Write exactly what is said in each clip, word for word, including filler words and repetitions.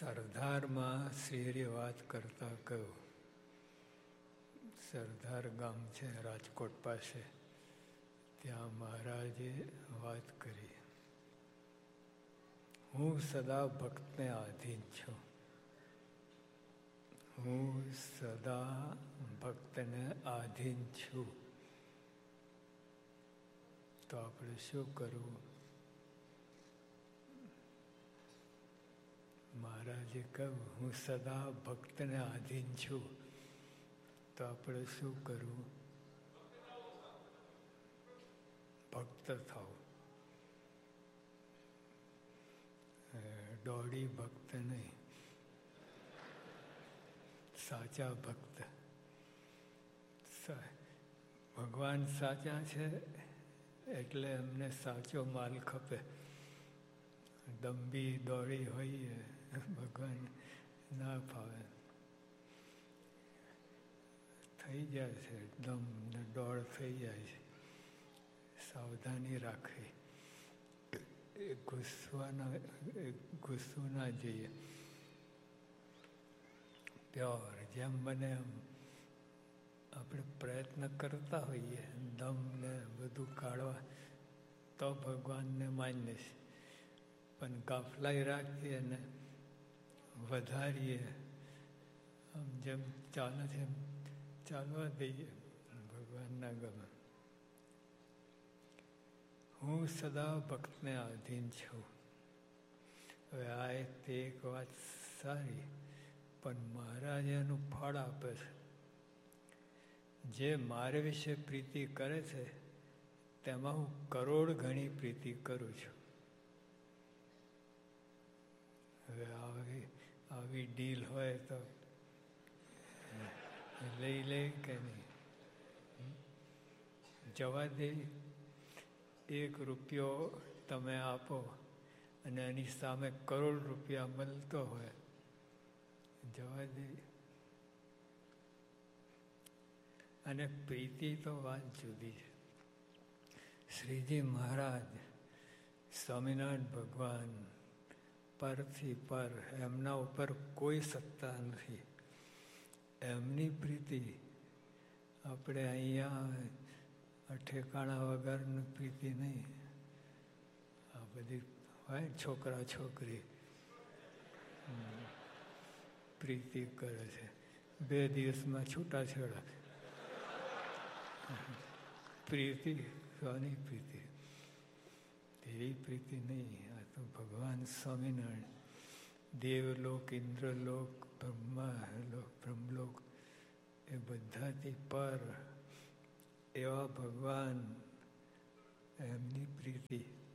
સરદારમાં શ્રીહરિએ વાત કરતા કહ્યું, સરદાર ગામ છે રાજકોટ પાસે, ત્યાં મહારાજે વાત કરી, હું સદા ભક્તને આધીન છું. હું સદા ભક્તને આધીન છું. તો આપણે શું કરવું? મહારાજે કહ્યું, હું સદા ભક્તને આધીન છું. તો આપણે શું કરવું? ભક્ત થાવ. દોડી ભક્ત નહીં, સાચા ભક્ત. ભગવાન સાચા છે એટલે એમને સાચો માલ ખપે. દંભી દોડી હોઈએ ભગવાન ના ફાવે. થઈ જાય છે, દમ ને દોડ થઈ જાય છે. સાવધાની રાખવી. એ ગુસ્સાના ગુસ્સો ના જઈએ. પ્યોર જેમ બને એમ આપણે પ્રયત્ન કરતા હોઈએ દમ ને બધું કાઢવા, તો ભગવાનને માન્ય છે. પણ ગાફલાઈ રાખીએ ને વધારીએ, આમ જેમ ચાલે છે એમ ચાલવા દઈએ, ભગવાન ના ગમે. હું સદા ભક્તને આધીન છું. હવે આ તે એક વાત સારી, પણ મહારાજ એનું ફળ આપે છે. જે મારે વિશે પ્રીતિ કરે છે તેમાં હું કરોડ ગણી પ્રીતિ કરું છું. હવે આવી આવી ડીલ હોય તો લઈ લે કે નહીં? જવા દે. એક રૂપિયો તમે આપો અને એની સામે કરોડ રૂપિયા મળતો હોય, જવા દે. અને પ્રીતિ તો વાત જુદી છે. શ્રીજી મહારાજ, સ્વામિનારાયણ ભગવાન પરથી પર, એમના ઉપર કોઈ સત્તા નથી. એમની પ્રીતિ આપણે અહીંયા ઠેકાણા વગરની પ્રીતિ નહીં. આ બધી હોય છોકરા છોકરી પ્રીતિ કરે છે, બે દિવસમાં છૂટાછેડા. પ્રીતિ કોની પ્રીતિ? એવી પ્રીતિ નહીં. આ તો ભગવાન સ્વામિનારાયણ, દેવલોક, ઇન્દ્રલોક, બ્રહ્માલોક, બ્રહ્મલોક, એ બધાથી પર એવા ભગવાન, એમની પ્રીતિ.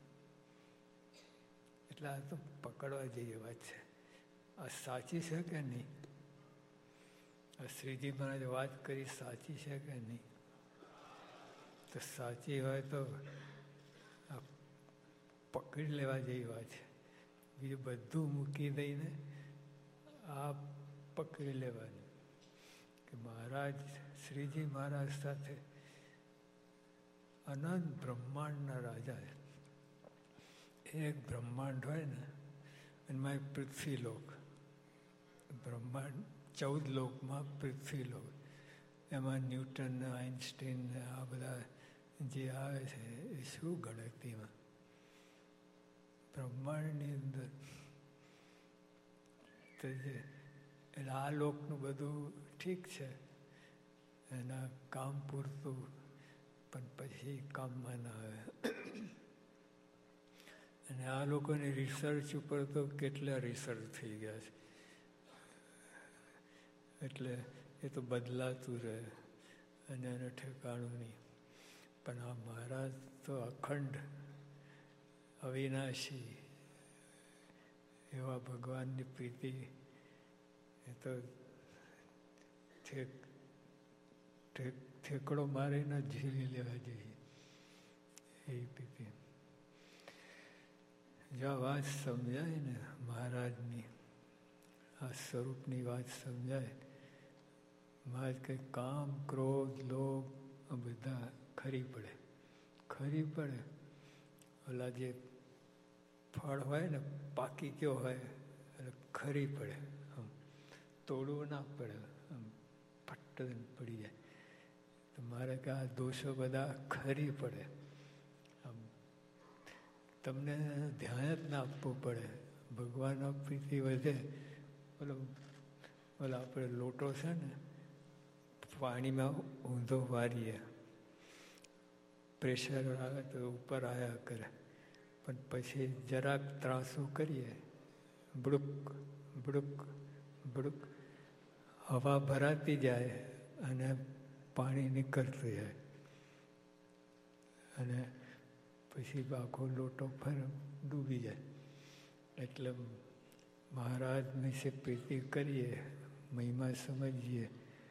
એટલે આ તો પકડવા જેવી વાત છે. આ સાચી છે કે નહીં? આ શ્રીજી મહારાજ વાત કરી સાચી છે કે નહીં? તો સાચી હોય તો આ પકડી લેવા જેવી વાત છે. બીજું બધું મૂકી દઈને આ પકડી લેવાનું કે મહારાજ, શ્રીજી મહારાજ સાથે અનંત બ્રહ્માંડના રાજા છે. એક બ્રહ્માંડ હોય ને એમાં પૃથ્વી લોક, બ્રહ્માંડ ચૌદ લોકમાં પૃથ્વી લોક, એમાં ન્યૂટન ને આઇન્સ્ટાઈન ને આ બધા જે આવે છે એ શું ગણતરીમાં બ્રહ્માંડની અંદર. તો જે એટલે આ લોકનું બધું ઠીક છે, એના કામ પૂરતું, પણ પછી કામમાં ના આવે. અને આ લોકોની રિસર્ચ ઉપર તો કેટલા રિસર્ચ થઈ ગયા છે. એટલે એ તો બદલાતું રહે અને એને ઠેકાણું નહીં. પણ આ મહારાજ તો અખંડ અવિનાશી એવા ભગવાનની પ્રીતિ એ તો ઠેક ઠેક ઠેકડો મારીને ઝીલી લેવા જોઈએ એ પ્રીતિ. જો આ વાત સમજાય ને મહારાજની, આ સ્વરૂપની વાત સમજાય, મહારાજ કંઈ કામ, ક્રોધ, લોભ આ બધા ખરી પડે. ખરી પડે. ઓલા જે ફળ હોય ને પાકી ગયો હોય એટલે ખરી પડે, આમ તોડવું ના પડે, આમ ફટ પડી જાય. તો મારે કે આ દોષો બધા ખરી પડે, આમ તમને ધ્યાન જ ના આપવું પડે. ભગવાનનો પ્રીતિ વધે. બોલો બોલો આપણે લોટો છે ને પાણીમાં ઊંધો વારીએ, પ્રેશર આવે તો ઉપર આવ્યા કરે, પણ પછી જરાક ત્રાસું કરીએ, બુડુક બુડુક બુડુક હવા ભરાતી જાય અને પાણી નીકળતું જાય, અને પછી આખો લોટો ફર ડૂબી જાય. એટલે મહારાજ વિશે પ્રીતિ કરીએ, મહિમા સમજીએ,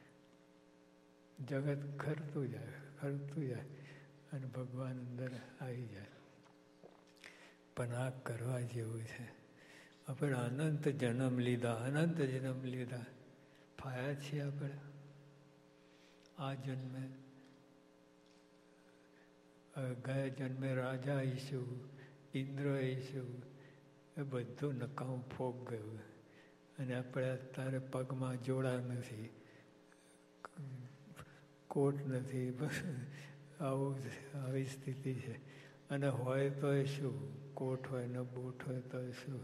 જગત ખરતું જાય ખરતું જાય અને ભગવાન અંદર આવી જાય. પણ આ કરવા જેવું છે. આપણે અનંત જન્મ લીધા, અનંત જન્મ લીધા, ફાયા છીએ આપણે. આ જન્મે ગયા જન્મે રાજા આવીશું, ઇન્દ્ર આવીશું, એ બધું નકામું ફોગ ગયું. અને આપણે અત્યારે પગમાં જોડા નથી, કોટ નથી, બસ આવું આવી સ્થિતિ છે. અને હોય તો એ શું, કોટ હોય ને બૂટ હોય તો શું,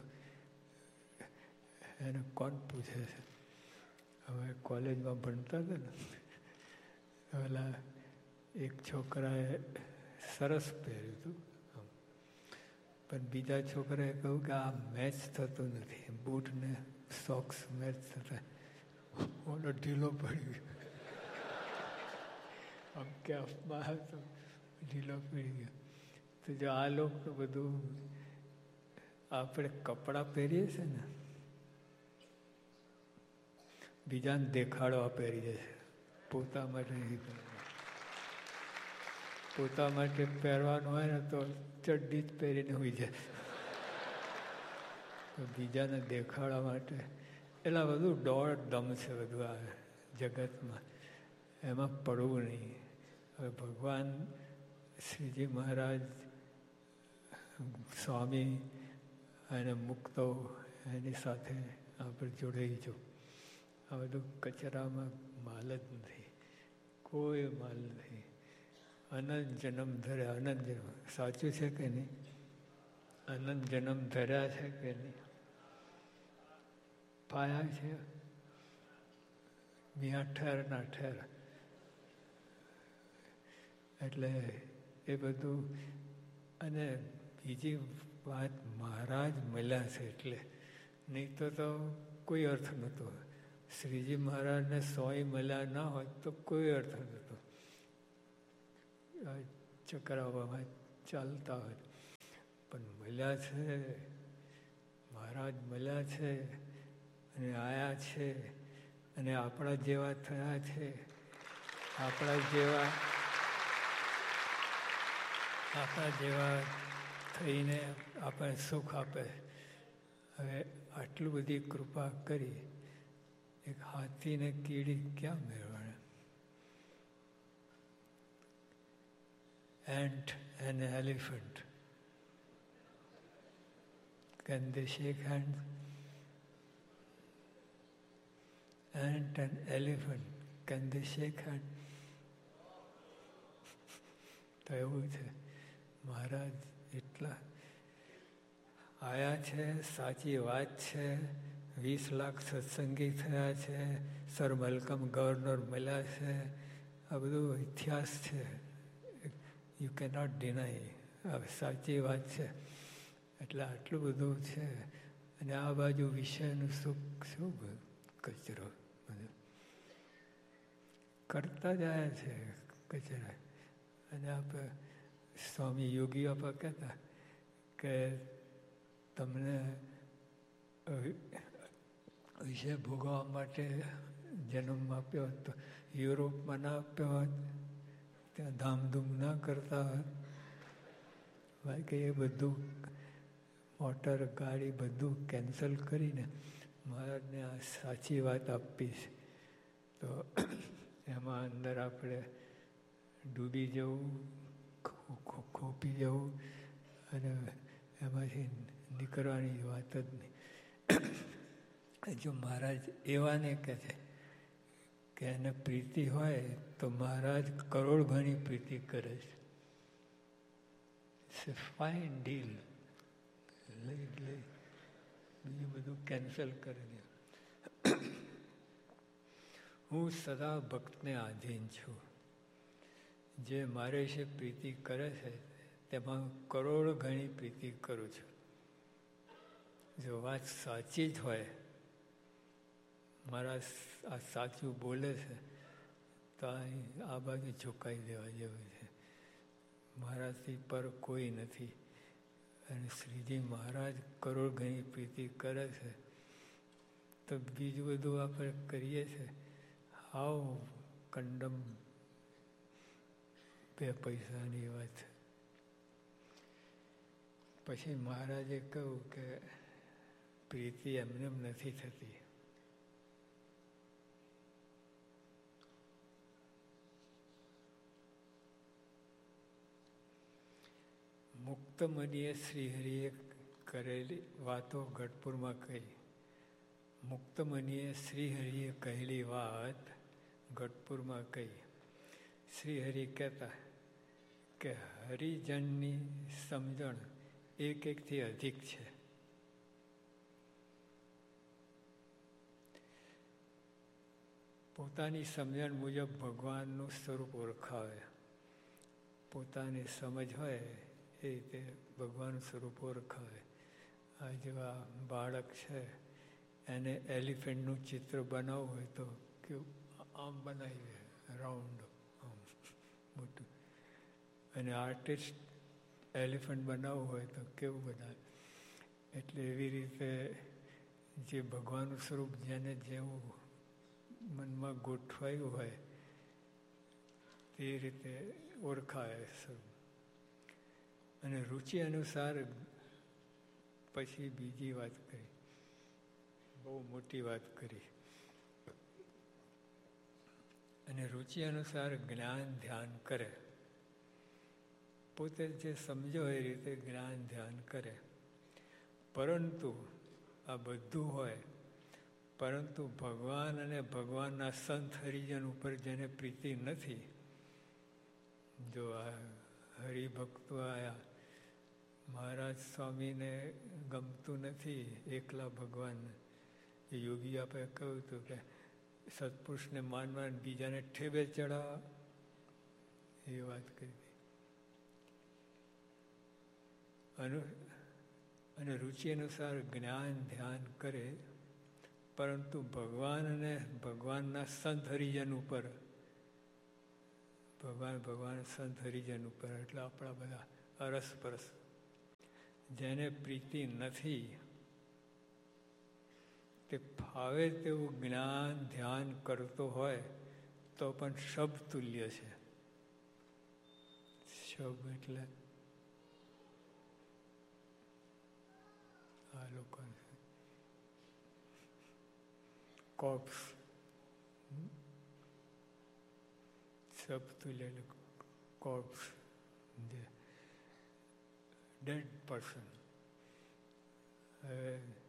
એને કોણ પૂછે છે? હવે કોલેજમાં ભણતા હતા ને, ઓલા એક છોકરાએ સરસ પહેર્યું હતું, પણ બીજા છોકરાએ કહ્યું કે આ મેચ થતું નથી, બૂટ ને સોક્સ મેચ થતા, ઓલો ઢીલો પડી ગયો. આમ કે અફમાં તો ઢીલો પડી ગયો. તો જો આ લોકો બધું આપણે કપડાં પહેરીએ છીએ ને, બીજાને દેખાડવા પહેરી જશે, પોતા માટે નહીં. પોતા માટે પહેરવાનું હોય ને તો ચડ્ડી જ પહેરીને હોઈ જાય, તો બીજાને દેખાડવા માટે એટલે બધું દોડ દમ છે બધું આ જગતમાં. એમાં પડવું નહીં. હવે ભગવાન શ્રીજી મહારાજ સ્વામી અને મુક્તો એની સાથે આપણે જોડાઈ જો. આ બધું કચરામાં માલ જ નથી, કોઈ માલ નથી. અનંત જન્મ ધર્યા, અનંત જન્મ. સાચું છે કે નહીં? અનંત જન્મ ધર્યા છે કે નહીં? પાયા છે મિયા ઠેર ના ઠેર. એટલે એ બધું. અને બીજી વાત, મહારાજ મળ્યા છે એટલે, નહીં તો તો કોઈ અર્થ નહોતો. શ્રીજી મહારાજને સોય મળ્યા ના હોત તો કોઈ અર્થ નહોતો. ચક્રાવામાં ચાલતા હોય, પણ મળ્યા છે, મહારાજ મળ્યા છે અને આયા છે, અને આપણા જેવા થયા છે. આપણા જેવા આપણા જેવા થઈને આપણને સુખ આપે. હવે આટલું બધી કૃપા કરી, એક હાથીને કીડી ક્યાં મેળવાના? Ant and elephant, can they shake hands? Ant and elephant, can they shake hands? તો એવું છે. મહારાજ એટલા આયા છે, સાચી વાત છે. વીસ લાખ સત્સંગી થયા છે, સર મલકમ ગવર્નર મળ્યા છે. આ બધું ઇતિહાસ છે, યુ કેનોટ ડિનાય. સાચી વાત છે. એટલે આટલું બધું છે. અને આ બાજુ વિષયનું સુખ શું કચરો બધું કરતા જ આવ્યા છે કચરા. અને આપણે સ્વામી યોગી બાપા કહેતા કે તમને વિષય ભોગવવા માટે જન્મ આપ્યો હોત તો યુરોપમાં ના આપ્યો હોત, ત્યાં ધામધૂમ ના કરતા હોત. ભાઈ કે એ બધું મોટર ગાડી બધું કેન્સલ કરીને મહારાજને આ સાચી વાત આપી છે. તો એમાં અંદર આપણે ડૂબી જવું, ખોપી જવું અને એમાંથી નીકળવાની વાત જ નહીં. જો મહારાજ એવાને કહે છે કે એને પ્રીતિ હોય તો મહારાજ કરોડ ગણી પ્રીતિ કરે છે. It's A fine deal. લઈ લઈ બીજું બધું કેન્સલ કરી દે. હું સદા ભક્તને આધીન છું. જે મારે વિશે પ્રીતિ કરે છે તેમાં કરોડ ગણી પ્રીતિ કરું છું. જો વાત સાચી જ હોય, મારા આ સાચું બોલે છે તો આ બાજુ ઝુકાઈ દેવા જેવું છે. મારાથી પર કોઈ નથી. અને શ્રીજી મહારાજ કરોડ ગણી પ્રીતિ કરે છે તો બીજું બધું આપણે કરીએ છીએ હાવ કંડમ બે પૈસાની વાત. પછી મહારાજે કહ્યું કે પ્રીતિ એમને એમ નથી થતી. મુક્ત મનીએ શ્રીહરિએ કરેલી વાતો ગઢપુરમાં કહી. મુક્ત મનીએ શ્રીહરિએ કહેલી વાત ગઢપુરમાં કહી. શ્રીહરિ કહેતા કે હરિજનની સમજણ એક એકથી અધિક છે. પોતાની સમજણ મુજબ ભગવાનનું સ્વરૂપ ઓળખાવે. પોતાની સમજ હોય એ રીતે ભગવાનનું સ્વરૂપ ઓળખાવે. આ જેવા બાળક છે એને એલિફન્ટનું ચિત્ર બનાવવું હોય તો કેવું આમ બનાવી દે, રાઉન્ડ આમ મોટું. અને આર્ટિસ્ટ એલિફન્ટ બનાવવું હોય તો કેવું બનાવે. એટલે એવી રીતે જે ભગવાનનું સ્વરૂપ જેને જેવું મનમાં ગોઠવાયું હોય તે રીતે ઓળખાય સ્વરૂપ. અને રુચિ અનુસાર પછી બીજી વાત કરી, બહુ મોટી વાત કરી. અને રુચિ અનુસાર જ્ઞાન ધ્યાન કરે. પોતે જે સમજો એ રીતે જ્ઞાન ધ્યાન કરે. પરંતુ આ બધું હોય, પરંતુ ભગવાન અને ભગવાનના સંત હરિજન ઉપર જેને પ્રીતિ નથી, જો આ હરિભક્તો આયા, મહારાજ સ્વામીને ગમતું નથી એકલા ભગવાન. એ યોગી આપણે કહ્યું હતું કે સત્પુરુષને માન માન બીજાને ઠેબે ચડાવવા, એ વાત કરી હતી. અનુ અને રુચિ અનુસાર જ્ઞાન ધ્યાન કરે, પરંતુ ભગવાન અને ભગવાનના સંત હરિજન ઉપર, ભગવાન ભગવાન સંત હરિજન ઉપર એટલે આપણા બધા અરસપરસ જેને પ્રીતિ નથી, તે ફાવે તેવું જ્ઞાન ધ્યાન કરતો હોય તો પણ શબ તુલ્ય છે. શબ એટલે આ લોકો કોપ્સ, શબ તુલ્ય કોપ્સ, ડેડ પર્સન.